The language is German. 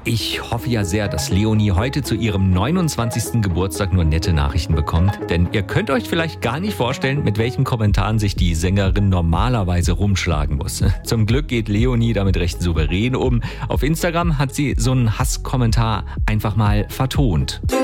Ich hoffe ja sehr, dass Leonie heute zu ihrem 29. Geburtstag nur nette Nachrichten bekommt. Denn ihr könnt euch vielleicht gar nicht vorstellen, mit welchen Kommentaren sich die Sängerin normalerweise rumschlagen muss. Zum Glück geht Leonie damit recht souverän um. Auf Instagram hat sie so einen Hasskommentar einfach mal vertont.